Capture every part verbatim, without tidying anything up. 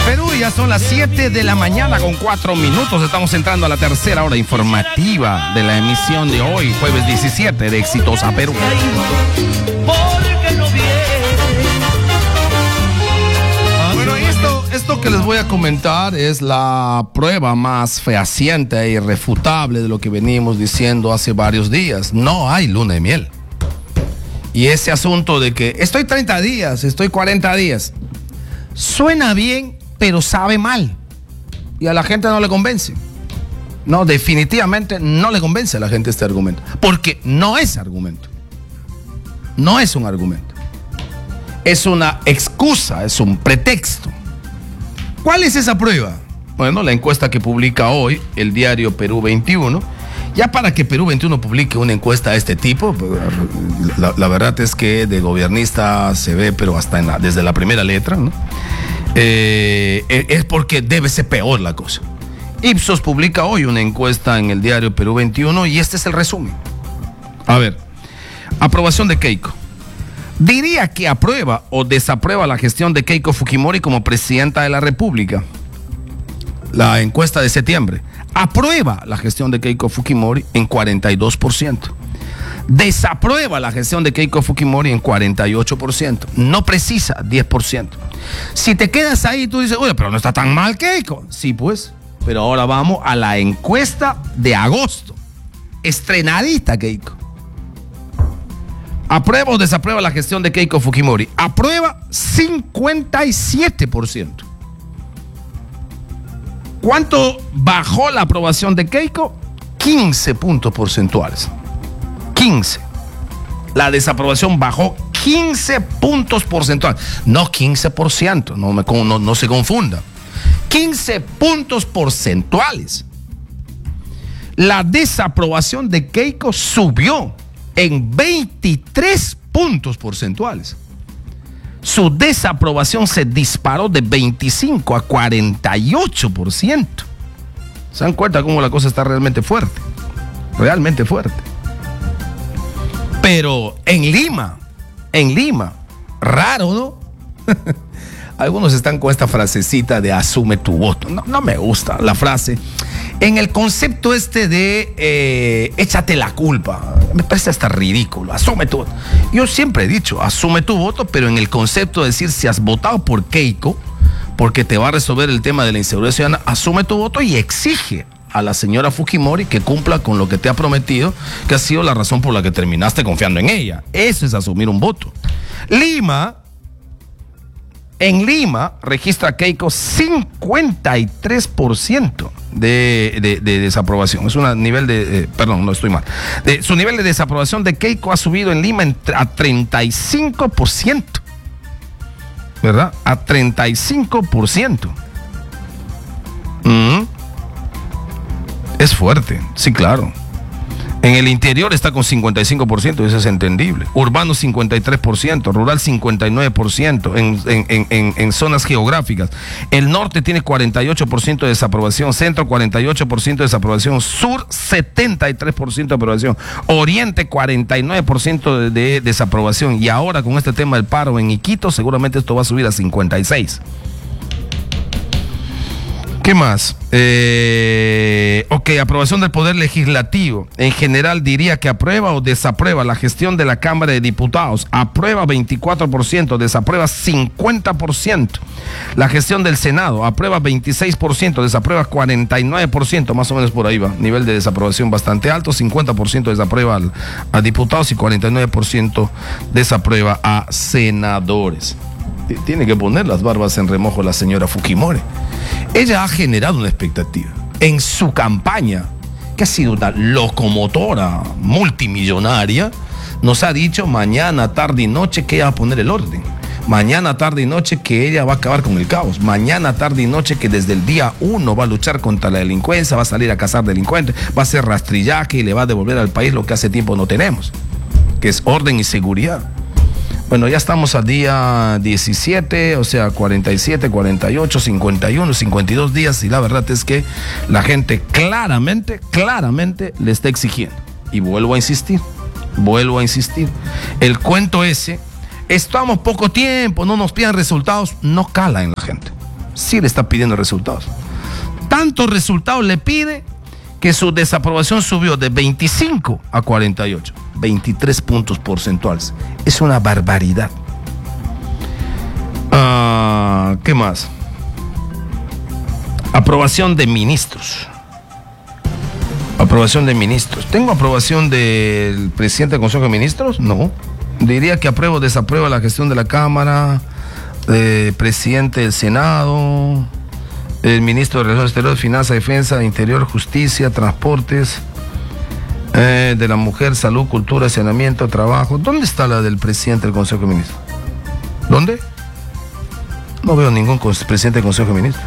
Perú, ya son las siete de la mañana con cuatro minutos. Estamos entrando a la tercera hora informativa de la emisión de hoy, jueves diecisiete de Exitosa Perú. Bueno, esto, esto que les voy a comentar es la prueba más fehaciente e irrefutable de lo que venimos diciendo hace varios días. No hay luna de miel. Y ese asunto de que estoy treinta días, estoy cuarenta días, suena bien, pero sabe mal. Y a la gente no le convence. No, definitivamente no le convence a la gente este argumento. Porque no es argumento. No es un argumento. Es una excusa, es un pretexto. ¿Cuál es esa prueba? Bueno, la encuesta que publica hoy el diario Perú veintiuno. Ya para que Perú veintiuno publique una encuesta de este tipo, la, la verdad es que de gobernista se ve, pero hasta en la, desde la primera letra, ¿no? Eh, es porque debe ser peor la cosa. Ipsos publica hoy una encuesta en el diario Perú veintiuno y este es el resumen. A ver, aprobación de Keiko. Diría que aprueba o desaprueba la gestión de Keiko Fujimori como presidenta de la República. La encuesta de septiembre. Aprueba la gestión de Keiko Fujimori en cuarenta y dos por ciento. Desaprueba la gestión de Keiko Fujimori en cuarenta y ocho por ciento. No precisa, diez por ciento. Si te quedas ahí, tú dices, oye, pero no está tan mal Keiko. Sí, pues. Pero ahora vamos a la encuesta de agosto. Estrenadita Keiko. ¿Aprueba o desaprueba la gestión de Keiko Fujimori? Aprueba cincuenta y siete por ciento. ¿Cuánto bajó la aprobación de Keiko? quince puntos porcentuales. quince. La desaprobación bajó quince puntos porcentuales. No quince por ciento, no, me, no, no se confunda. quince puntos porcentuales. La desaprobación de Keiko subió en veintitrés puntos porcentuales. Su desaprobación se disparó de veinticinco a cuarenta y ocho por ciento. ¿Se dan cuenta cómo la cosa está realmente fuerte? Realmente fuerte. Pero en Lima, en Lima, raro, ¿no? Algunos están con esta frasecita de asume tu voto. No, no me gusta la frase. En el concepto este de eh, échate la culpa, me parece hasta ridículo. Asume tu voto. Yo siempre he dicho, asume tu voto, pero en el concepto de decir si has votado por Keiko, porque te va a resolver el tema de la inseguridad ciudadana, asume tu voto y exige a la señora Fujimori que cumpla con lo que te ha prometido, que ha sido la razón por la que terminaste confiando en ella. Eso es asumir un voto. Lima, en Lima, registra Keiko cincuenta y tres por ciento de, de, de desaprobación. Es un nivel de, eh, perdón, no estoy mal. De, su nivel de desaprobación de Keiko ha subido en Lima en, a treinta y cinco por ciento. ¿Verdad? A treinta y cinco por ciento. Mm. Es fuerte, sí, claro. En el interior está con cincuenta y cinco por ciento, eso es entendible. Urbano cincuenta y tres por ciento, rural cincuenta y nueve por ciento en, en, en, en zonas geográficas. El norte tiene cuarenta y ocho por ciento de desaprobación, centro cuarenta y ocho por ciento de desaprobación, sur setenta y tres por ciento de aprobación, oriente cuarenta y nueve por ciento de, de desaprobación. Y ahora con este tema del paro en Iquitos, seguramente esto va a subir a cincuenta y seis. ¿Qué más? Eh, ok, aprobación del Poder Legislativo. En general diría que aprueba o desaprueba la gestión de la Cámara de Diputados. Aprueba veinticuatro por ciento, desaprueba cincuenta por ciento. La gestión del Senado, aprueba veintiséis por ciento, desaprueba cuarenta y nueve por ciento, más o menos por ahí va. Nivel de desaprobación bastante alto, cincuenta por ciento desaprueba al, a diputados y cuarenta y nueve por ciento desaprueba a senadores. Tiene que poner las barbas en remojo la señora Fujimori. Ella ha generado una expectativa en su campaña, que ha sido una locomotora multimillonaria. Nos ha dicho mañana, tarde y noche que ella va a poner el orden. Mañana, tarde y noche que ella va a acabar con el caos. Mañana, tarde y noche que desde el día uno va a luchar contra la delincuencia, va a salir a cazar delincuentes, va a hacer rastrillaje y le va a devolver al país lo que hace tiempo no tenemos, que es orden y seguridad. Bueno, ya estamos al día diecisiete, o sea, cuarenta y siete, cuarenta y ocho, cincuenta y uno, cincuenta y dos días, y la verdad es que la gente claramente, claramente le está exigiendo. Y vuelvo a insistir, vuelvo a insistir. El cuento ese, estamos poco tiempo, no nos pidan resultados, no cala en la gente. sí le está pidiendo resultados. Tantos resultados le pide que su desaprobación subió de veinticinco a cuarenta y ocho, veintitrés puntos porcentuales. Es una barbaridad. Uh, ¿Qué más? Aprobación de ministros. Aprobación de ministros. ¿Tengo aprobación del presidente del Consejo de Ministros? No. Diría que apruebo o desapruebo la gestión de la Cámara, eh, presidente del Senado, el ministro de Relaciones Exteriores, Finanzas, Defensa, Interior, Justicia, Transportes, eh, de la Mujer, Salud, Cultura, Saneamiento, Trabajo. ¿Dónde está la del presidente del Consejo de Ministros? ¿Dónde? No veo ningún presidente del Consejo de Ministros.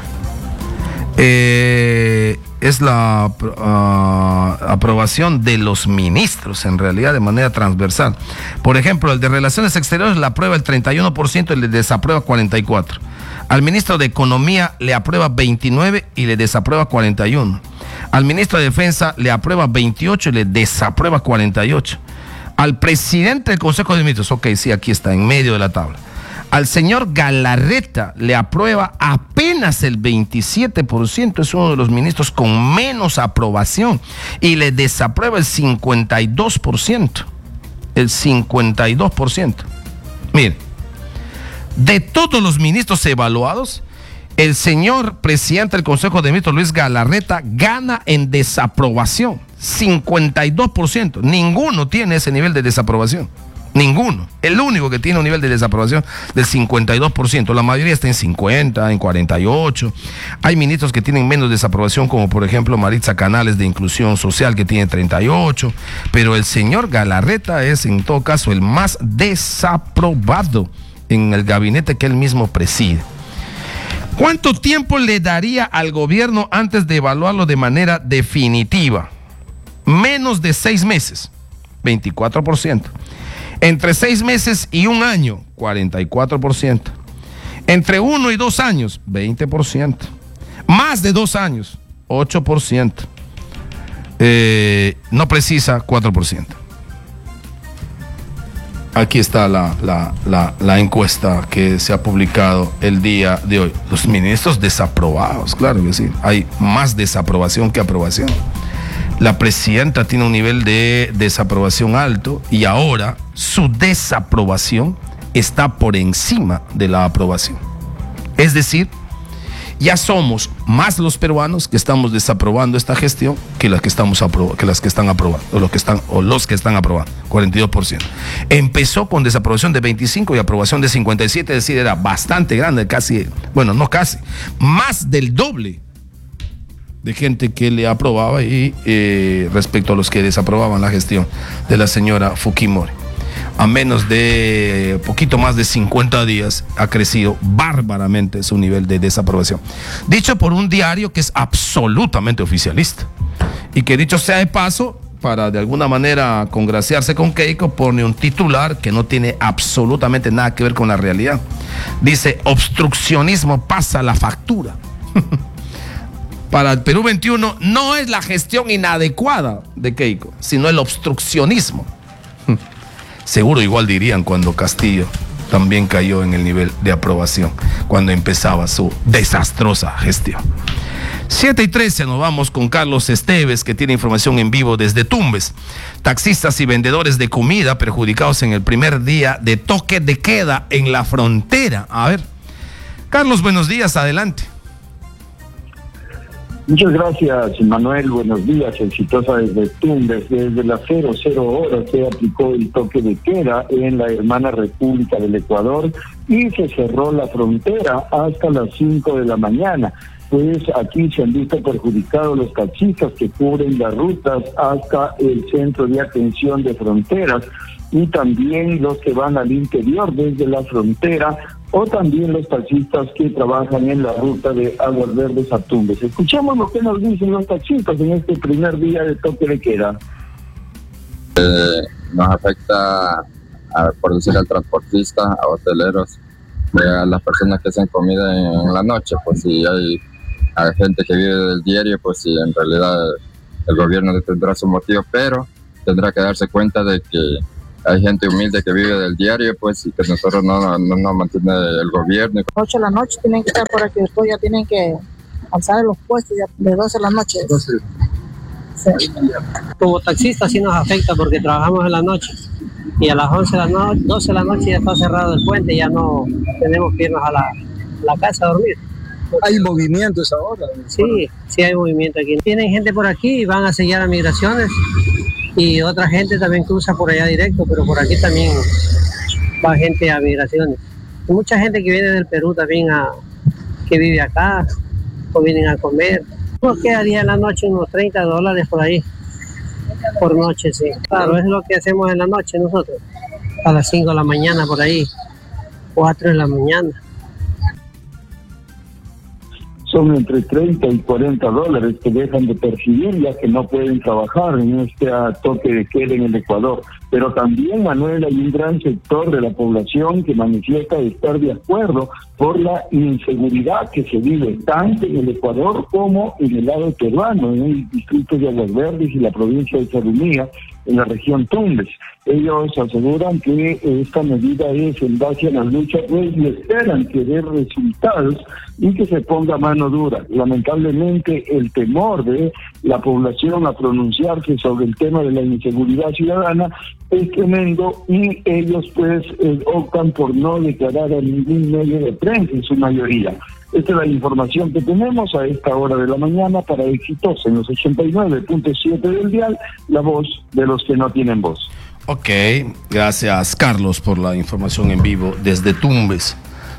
Eh, es la uh, aprobación de los ministros, en realidad, de manera transversal. Por ejemplo, el de Relaciones Exteriores le aprueba el treinta y uno por ciento y le desaprueba cuarenta y cuatro por ciento. Al ministro de Economía le aprueba veintinueve y le desaprueba cuarenta y uno. Al ministro de Defensa le aprueba veintiocho y le desaprueba cuarenta y ocho. Al presidente del Consejo de Ministros, ok, sí, aquí está, en medio de la tabla. Al señor Galarreta le aprueba apenas el veintisiete por ciento, es uno de los ministros con menos aprobación, y le desaprueba el cincuenta y dos por ciento. El cincuenta y dos por ciento. Miren, de todos los ministros evaluados, el señor presidente del Consejo de Ministros, Luis Galarreta, gana en desaprobación, cincuenta y dos por ciento. Ninguno tiene ese nivel de desaprobación. Ninguno. El único que tiene un nivel de desaprobación del cincuenta y dos por ciento. La mayoría está en cincuenta, en cuarenta y ocho. Hay ministros que tienen menos desaprobación, como por ejemplo Maritza Canales de Inclusión Social, que tiene treinta y ocho. Pero el señor Galarreta es en todo caso el más desaprobado en el gabinete que él mismo preside. ¿Cuánto tiempo le daría al gobierno antes de evaluarlo de manera definitiva? Menos de seis meses, veinticuatro por ciento. Entre seis meses y un año, cuarenta y cuatro por ciento. Entre uno y dos años, veinte por ciento. Más de dos años, ocho por ciento. Eh, no precisa, cuatro por ciento. Aquí está la, la, la, la encuesta que se ha publicado el día de hoy. Los ministros desaprobados, claro que sí. Hay más desaprobación que aprobación. La presidenta tiene un nivel de desaprobación alto y ahora su desaprobación está por encima de la aprobación. Es decir, ya somos más los peruanos que estamos desaprobando esta gestión que las que estamos aprobando, que las que están aprobando, o los que están, o los que están aprobando, cuarenta y dos por ciento. Empezó con desaprobación de veinticinco y aprobación de cincuenta y siete, es decir, era bastante grande, casi, bueno, no casi, más del doble de gente que le aprobaba y eh, respecto a los que desaprobaban la gestión de la señora Fujimori. A menos de poquito más de cincuenta días ha crecido bárbaramente su nivel de desaprobación. Dicho por un diario que es absolutamente oficialista y que, dicho sea de paso, para de alguna manera congraciarse con Keiko, pone un titular que no tiene absolutamente nada que ver con la realidad. Dice: obstruccionismo pasa la factura. Para el Perú veintiuno no es la gestión inadecuada de Keiko, sino el obstruccionismo. Seguro igual dirían cuando Castillo también cayó en el nivel de aprobación, cuando empezaba su desastrosa gestión. siete y trece, nos vamos con Carlos Esteves, que tiene información en vivo desde Tumbes. Taxistas y vendedores de comida perjudicados en el primer día de toque de queda en la frontera. A ver, Carlos, buenos días, adelante. Muchas gracias, Manuel. Buenos días. Exitosa desde Tumbes. Desde las cero cero horas se aplicó el toque de queda en la hermana República del Ecuador y se cerró la frontera hasta las cinco de la mañana. Pues aquí se han visto perjudicados los taxistas que cubren las rutas hasta el centro de atención de fronteras y también los que van al interior desde la frontera, o también los taxistas que trabajan en la ruta de Aguas Verdes a Tumbes. Escuchemos lo que nos dicen los taxistas en este primer día de toque de queda. Eh, nos afecta, a, por decir, al transportista, a hoteleros, eh, a las personas que hacen comida en, en la noche. Pues si hay, hay gente que vive del diario, pues si en realidad el gobierno tendrá su motivo, pero tendrá que darse cuenta de que hay gente humilde que vive del diario, pues, y que nosotros no nos no, no mantiene el gobierno. ocho de la noche tienen que estar por aquí, después ya tienen que alzar los puestos ya de doce de la noche. doce. Sí. Como taxista sí nos afecta porque trabajamos en la noche y a las once de la noche, doce de la noche ya está cerrado el puente, ya no tenemos que irnos a la, la casa a dormir. ¿Hay movimientos ahora? Sí, sí hay movimiento aquí. Tienen gente por aquí y van a sellar a migraciones y otra gente también cruza por allá directo, pero por aquí también va gente a migraciones. Hay mucha gente que viene del Perú también a, que vive acá o vienen a comer. Nos quedaría en la noche unos treinta dólares por ahí, por noche, sí. Claro, es lo que hacemos en la noche nosotros, a las cinco de la mañana por ahí, cuatro de la mañana. Son entre treinta y cuarenta dólares que dejan de percibir ya que no pueden trabajar en este toque de queda en el Ecuador. Pero también, Manuel, hay un gran sector de la población que manifiesta estar de acuerdo por la inseguridad que se vive tanto en el Ecuador como en el lado peruano, en el distrito de Aguas Verdes y la provincia de Sarumía, en la región Tumbes. Ellos aseguran que esta medida es en base a la lucha, pues, y esperan que dé resultados y que se ponga mano dura. Lamentablemente, el temor de la población a pronunciarse sobre el tema de la inseguridad ciudadana es tremendo y ellos, pues, eh, optan por no declarar a ningún medio de prensa en su mayoría. Esta es la información que tenemos a esta hora de la mañana para Exitosa en los ochenta y nueve punto siete del dial, la voz de los que no tienen voz. Ok, gracias Carlos por la información en vivo desde Tumbes,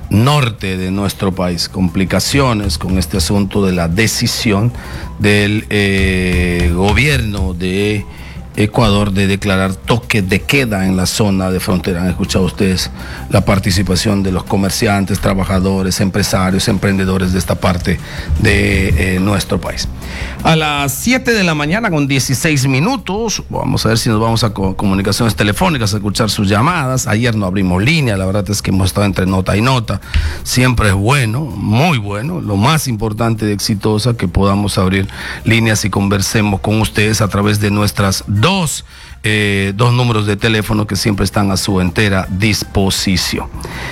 norte de nuestro país. Complicaciones con este asunto de la decisión del eh, gobierno de Ecuador de declarar toque de queda en la zona de frontera. Han escuchado ustedes la participación de los comerciantes, trabajadores, empresarios, emprendedores de esta parte de eh, nuestro país. A las siete de la mañana con dieciséis minutos, vamos a ver si nos vamos a co comunicaciones telefónicas a escuchar sus llamadas. Ayer no abrimos línea, la verdad es que hemos estado entre nota y nota. Siempre es bueno, muy bueno, lo más importante de Exitosa, que podamos abrir líneas y conversemos con ustedes a través de nuestras dos, eh, dos números de teléfono que siempre están a su entera disposición.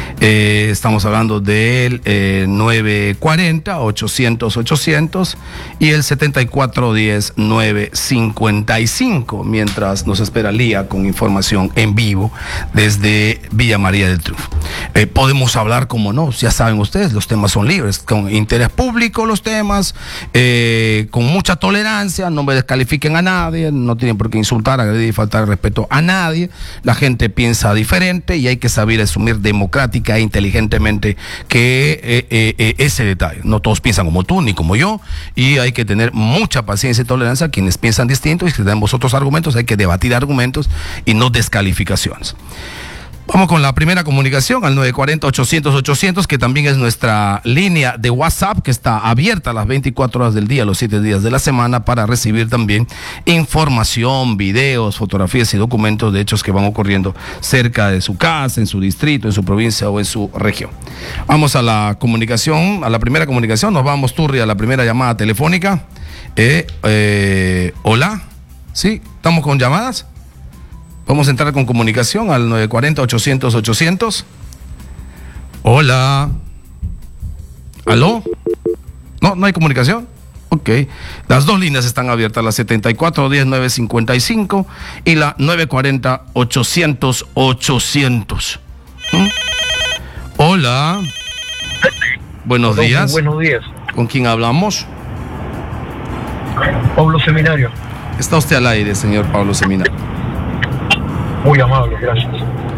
Eh, estamos hablando del eh, nueve cuarenta, ochocientos, ochocientos y el setenta y cuatro diez, nueve cincuenta y cinco, mientras nos espera Lía con información en vivo desde Villa María del Triunfo. Eh, podemos hablar, como no, ya saben ustedes, los temas son libres, con interés público los temas, eh, con mucha tolerancia, no me descalifiquen a nadie, no tienen por qué insultar, agredir y faltar el respeto a nadie. La gente piensa diferente y hay que saber asumir democrática e inteligentemente que eh, eh, eh, ese detalle. No todos piensan como tú ni como yo y hay que tener mucha paciencia y tolerancia a quienes piensan distinto, y si tenemos otros argumentos hay que debatir argumentos y no descalificaciones. Vamos con la primera comunicación al nueve cuarenta, ochocientos, ochocientos, que también es nuestra línea de WhatsApp, que está abierta a las veinticuatro horas del día, los siete días de la semana, para recibir también información, videos, fotografías y documentos de hechos que van ocurriendo cerca de su casa, en su distrito, en su provincia o en su región. Vamos a la comunicación, a la primera comunicación. Nos vamos, Turri, a la primera llamada telefónica. Eh, eh, hola, ¿sí? ¿Estamos con llamadas? Vamos a entrar con comunicación al nueve cuarenta, ochocientos, ochocientos. Hola. ¿Aló? No, no hay comunicación. Ok. Las dos líneas están abiertas, la setenta y cuatro diez, nueve cincuenta y cinco y la nueve cuarenta, ochocientos, ochocientos. ¿Mm? Hola. Buenos Hola, días. Buenos días. ¿Con quién hablamos? Pablo Seminario. Está usted al aire, señor Pablo Seminario. Muy amable, gracias.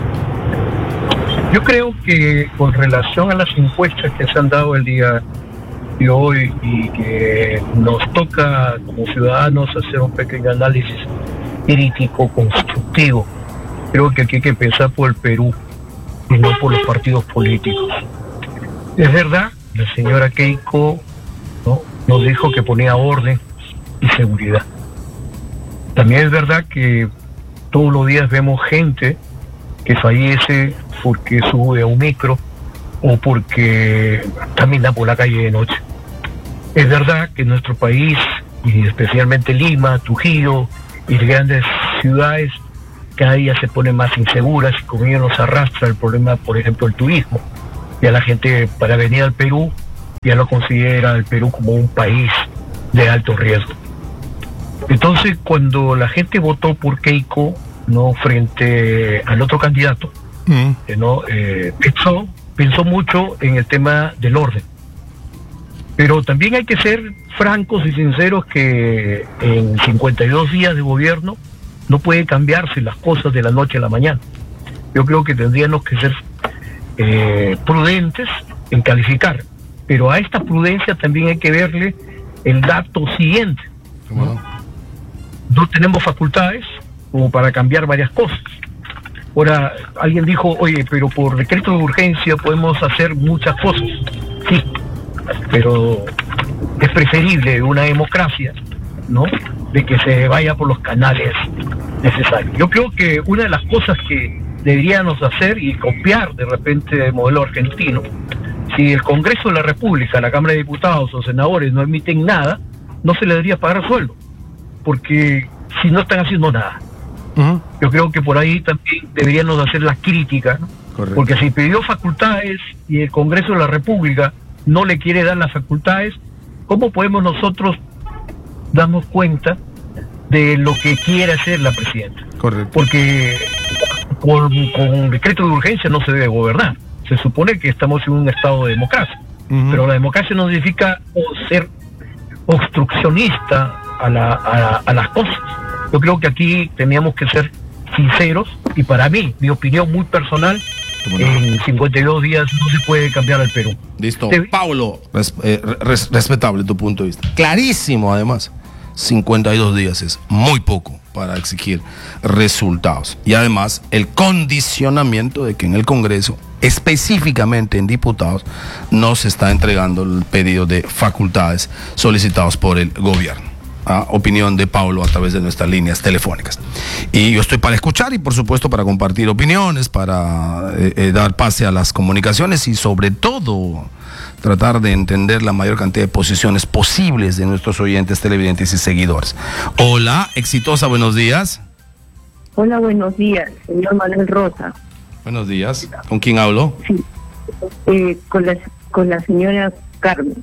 Yo creo que con relación a las encuestas que se han dado el día de hoy y que nos toca como ciudadanos hacer un pequeño análisis crítico, constructivo, creo que aquí hay que pensar por el Perú y no por los partidos políticos. Es verdad, la señora Keiko, ¿no?, nos dijo que ponía orden y seguridad. También es verdad que todos los días vemos gente que fallece porque sube a un micro o porque camina por la calle de noche. Es verdad que en nuestro país, y especialmente Lima, Trujillo y grandes ciudades, cada día se ponen más inseguras y con ello nos arrastra el problema, por ejemplo, el turismo. Ya la gente para venir al Perú ya lo considera el Perú como un país de alto riesgo. Entonces, cuando la gente votó por Keiko, no frente al otro candidato, mm. eh, no eh, pensó, pensó mucho en el tema del orden. Pero también hay que ser francos y sinceros que en cincuenta y dos días de gobierno no puede cambiarse las cosas de la noche a la mañana. Yo creo que tendríamos que ser eh, prudentes en calificar, pero a esta prudencia también hay que verle el dato siguiente. ¿No? No tenemos facultades como para cambiar varias cosas. Ahora, alguien dijo, oye, pero por decreto de urgencia podemos hacer muchas cosas. Sí, pero es preferible una democracia, ¿no?, de que se vaya por los canales necesarios. Yo creo que una de las cosas que deberíamos hacer y copiar de repente el modelo argentino, si el Congreso de la República, la Cámara de Diputados o senadores no emiten nada, no se le debería pagar sueldo, porque si no están haciendo nada. Uh-huh. Yo creo que por ahí también deberíamos hacer la crítica, ¿no? Porque si pidió facultades y el Congreso de la República no le quiere dar las facultades, ¿cómo podemos nosotros darnos cuenta de lo que quiere hacer la presidenta? Correcto. Porque con, con decreto de urgencia no se debe gobernar. Se supone que estamos en un estado de democracia, uh-huh. pero la democracia no significa ser obstruccionista a, la, a, a las cosas. Yo creo que aquí teníamos que ser sinceros, y para mí, mi opinión muy personal, bueno, en cincuenta y dos días no se puede cambiar el Perú. Listo. ¿Sí? Paulo, res, eh, res, respetable tu punto de vista. Clarísimo, además. cincuenta y dos días es muy poco para exigir resultados. Y además, el condicionamiento de que en el Congreso, específicamente en diputados, no se está entregando el pedido de facultades solicitados por el gobierno. Ah, opinión de Paulo a través de nuestras líneas telefónicas. Y yo estoy para escuchar y por supuesto para compartir opiniones, para eh, eh, dar pase a las comunicaciones y sobre todo tratar de entender la mayor cantidad de posiciones posibles de nuestros oyentes, televidentes y seguidores. Hola, Exitosa, buenos días. Hola, buenos días, señor Manuel Rosa. Buenos días, ¿con quién hablo? Sí, eh, con, la, con la señora Carmen.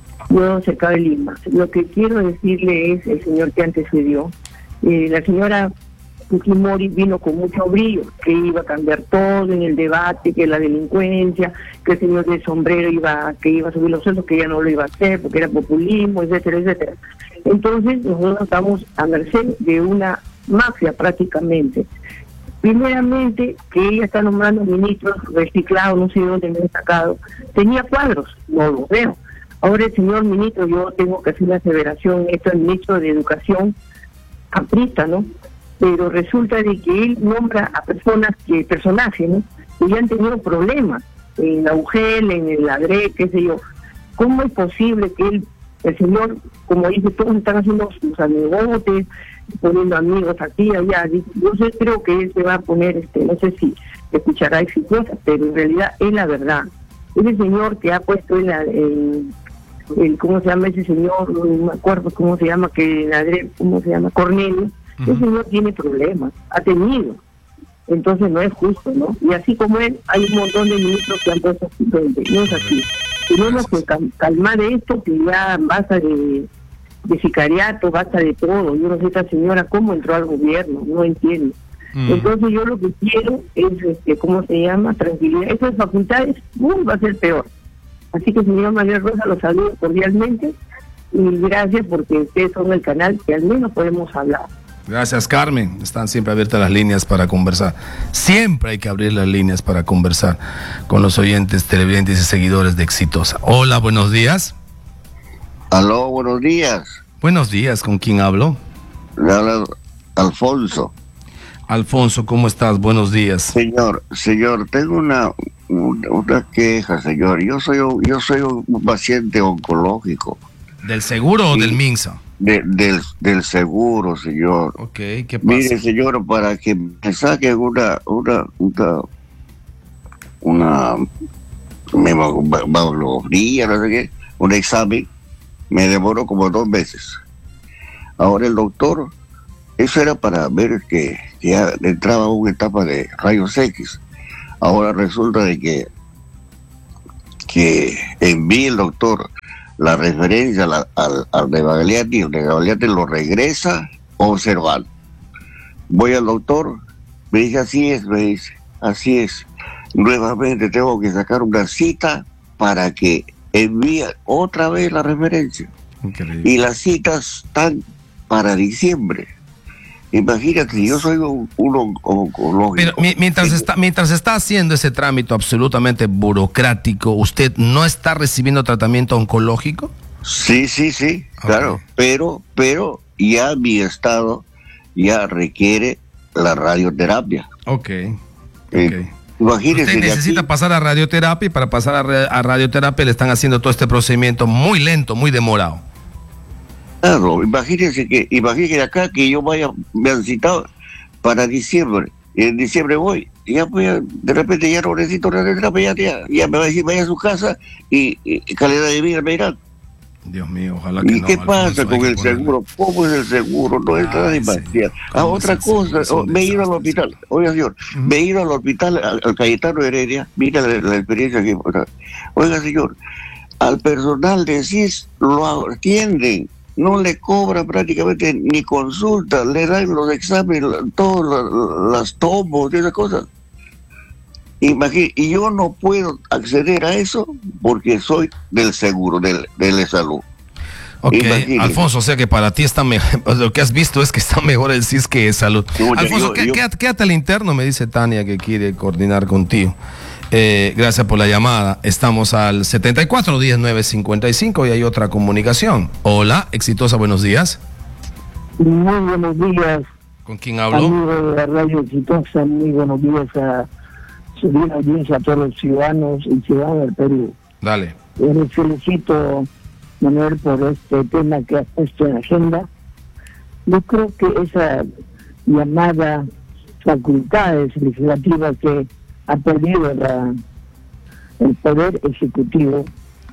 Yo cerca de Lima. Lo que quiero decirle es el señor que antecedió. Eh, la señora Fujimori vino con mucho brillo, que iba a cambiar todo en el debate, que la delincuencia, que el señor de sombrero iba, que iba a subir los sueldos, que ya no lo iba a hacer porque era populismo, etcétera, etcétera. Entonces nosotros estamos a merced de una mafia prácticamente. Primeramente, que ella está nombrando ministros reciclados, no sé de dónde me han sacado. Tenía cuadros, no los veo. Ahora el señor ministro, yo tengo que hacer una aseveración, esto es el ministro de Educación, aprista, ¿no? Pero resulta de que él nombra a personas, que personajes, ¿no?, que ya han tenido problemas, en la U G E L, en el ADRE, qué sé yo. ¿Cómo es posible que él, el señor, como dice, todos están haciendo sus amigotes, poniendo amigos aquí y allá? Yo sé, creo que él se va a poner, este, no sé si escuchará Exitosa, pero en realidad es la verdad. Es el señor que ha puesto en la... En, el, ¿cómo se llama ese señor? No me acuerdo cómo se llama, que Adre, ¿cómo se llama? Cornelio. Uh-huh. Ese señor tiene problemas, ha tenido. Entonces no es justo, ¿no? Y así como él, hay un montón de ministros que han puesto frente. No es así. Tenemos que calmar esto, que ya basta de, de sicariato, basta de todo. Yo no sé esta señora cómo entró al gobierno, no entiendo. Uh-huh. Entonces yo lo que quiero es, este, ¿cómo se llama? Tranquilidad. Esas facultades, uy, va a ser peor. Así que, señor Manuel Rosa, los saludo cordialmente y gracias porque ustedes son el canal que al menos podemos hablar. Gracias, Carmen. Están siempre abiertas las líneas para conversar. Siempre hay que abrir las líneas para conversar con los oyentes, televidentes y seguidores de Exitosa. Hola, buenos días. Aló, buenos días. Buenos días, ¿con quién hablo? Le habla Alfonso. Alfonso, ¿cómo estás? Buenos días. Señor, señor, tengo una... una queja, señor. Yo soy yo soy un paciente oncológico. ¿Del seguro o del MINSA? De, del, del seguro, señor. Ok, ¿qué pasa? Mire, señor, para que me saquen una una una una mamografía, no sé qué, un examen, me demoró como dos meses. Ahora el doctor eso era para ver que, que ya entraba una etapa de rayos X. Ahora resulta de que, que envíe el doctor la referencia la, al, al de Gagliati, el de Gagliati lo regresa observando. Voy al doctor, me dice, así es, me dice, así es. Nuevamente tengo que sacar una cita para que envíe otra vez la referencia. Increíble. Y las citas están para diciembre. Imagínate, yo soy un, un oncológico. Pero mi, mientras, está, mientras está haciendo ese trámite absolutamente burocrático, ¿usted no está recibiendo tratamiento oncológico? Sí, sí, sí, okay. Claro. Pero, pero ya mi estado ya requiere la radioterapia. Ok. Eh, okay. Imagínese. Usted necesita aquí pasar a radioterapia y para pasar a, a radioterapia le están haciendo todo este procedimiento muy lento, muy demorado. Claro, imagínense que, imagínense acá que yo vaya, me han citado para diciembre, y en diciembre voy, y ya pues, de repente ya no necesito radioterapia, ya, ya, ya me va a decir, vaya a su casa y, y calidad de vida me dirán. Dios mío, ojalá que ¿Y no, qué pasa Alfonso, con el ponerle. seguro? ¿Cómo es el seguro? No entra demasiado. Ah, otra cosa, oh, me he ido al hospital, oiga señor, uh-huh. me he ido al hospital, al, al Cayetano Heredia, mira la, la experiencia que... Oiga señor, al personal de C I S lo atienden, no le cobran prácticamente ni consulta, le dan los exámenes, todas las tomos y esas cosas. Imagínate, y yo no puedo acceder a eso porque soy del seguro, del, de salud. Ok, imagínate. Alfonso, o sea que para ti está mejor, lo que has visto es que está mejor el C I S que salud. No, Alfonso, yo, qué, yo... Quédate, quédate al interno, me dice Tania que quiere coordinar contigo. Eh, gracias por la llamada. Estamos al setenta y cuatro, diez, nueve, cincuenta y cinco y hay otra comunicación. Hola, Exitosa, buenos días. Muy buenos días. ¿Con quién hablo? Amigo de la Radio Exitosa, muy buenos días a su bien audiencia, a todos los ciudadanos y ciudadanos del Perú. Dale. Les felicito, Manuel, por este tema que has puesto en la agenda. Yo creo que esa llamada facultades legislativas que ha perdido la, el poder ejecutivo,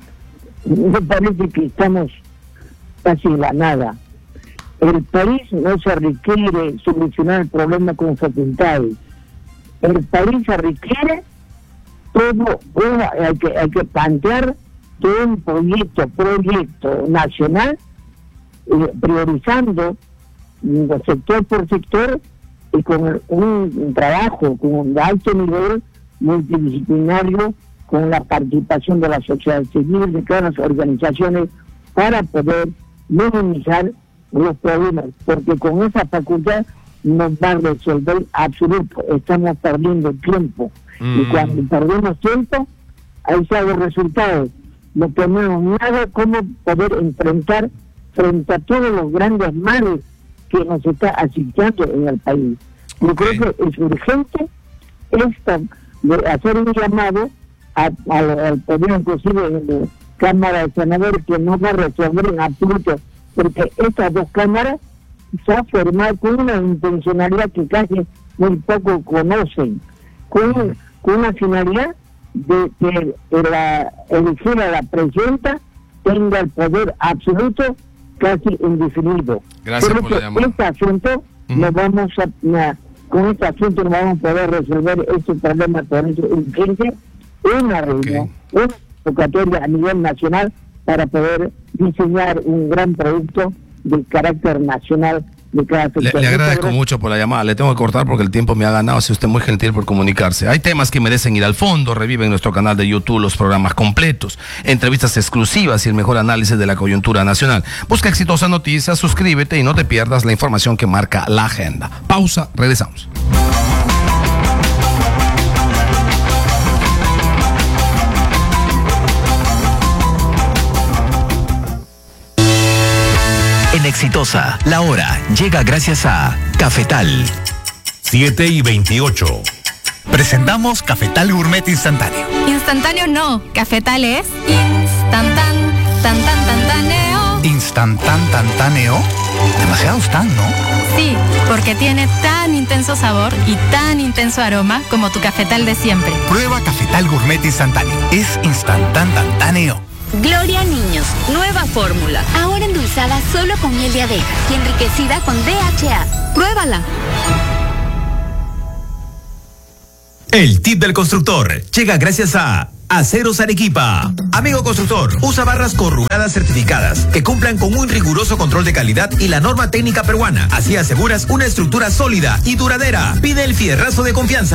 me parece que estamos casi en la nada. El país no se requiere solucionar el problema con facultades. El país se requiere todo, una, hay, que, hay que plantear todo un proyecto, proyecto nacional, eh, priorizando sector por sector, y con un trabajo con un alto nivel multidisciplinario, con la participación de la sociedad civil, de todas las organizaciones, para poder minimizar los problemas, porque con esa facultad nos va a resolver absoluto. Estamos perdiendo tiempo, mm. y cuando perdemos tiempo, ahí están los resultados. No tenemos nada como poder enfrentar frente a todos los grandes males que nos está asistiendo en el país. Yo okay. creo que es urgente esta, de hacer un llamado a, a, al poder, inclusive en la Cámara de Senadores, que no va a resolver en absoluto, porque estas dos cámaras se han formado con una intencionalidad que casi muy poco conocen, con, con una finalidad de que la elegida la presidenta tenga el poder absoluto casi indefinido. Gracias Pero por la llamada. Este asunto uh-huh. no vamos a, a con este asunto no vamos a poder resolver este problema con eso urgente, una reunión, okay. una convocatoria a nivel nacional para poder diseñar un gran producto de carácter nacional de cada sector. Le, le agradezco mucho por la llamada, le tengo que cortar porque el tiempo me ha ganado, si usted es muy gentil por comunicarse. Hay temas que merecen ir al fondo, revive en nuestro canal de YouTube los programas completos, entrevistas exclusivas y el mejor análisis de la coyuntura nacional. Busca Exitosa Noticias, suscríbete y no te pierdas la información que marca la agenda. Pausa, regresamos. En Exitosa, la hora llega gracias a Cafetal. siete y veintiocho. Presentamos Cafetal Gourmet Instantáneo. Instantáneo no, Cafetal es instantan, tan, tan, tantaneo. ¿Instantan, tantaneo? Demasiado tan, ¿no? Sí, porque tiene tan intenso sabor y tan intenso aroma como tu Cafetal de siempre. Prueba Cafetal Gourmet Instantáneo. Es instantan, tantaneo. Gloria Niños, nueva fórmula. Ahora endulzada solo con miel de abeja y enriquecida con D H A. Pruébala. El tip del constructor llega gracias a Aceros Arequipa. Amigo constructor, usa barras corrugadas certificadas que cumplan con un riguroso control de calidad y la norma técnica peruana. Así aseguras una estructura sólida y duradera. Pide el fierrazo de confianza.